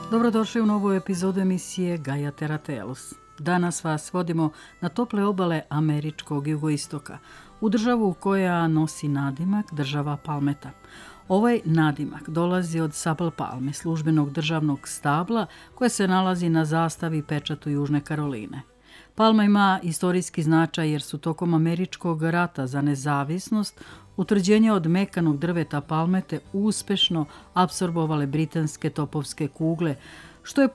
Dobrodošli u novu epizodu emisije Gaia Terra Telos. Danas vas vodimo na tople obale američkog jugoistoka, u državu koja nosi nadimak država palmeta. Ovaj nadimak dolazi od sabl palme, službenog državnog stabla koje se nalazi na zastavi i pečatu Južne Karoline. Palma ima istorijski značaj jer su tokom američkog rata za nezavisnost utvrđenja od mekanog drveta palmete uspešno apsorbovale britanske topovske kugle, što je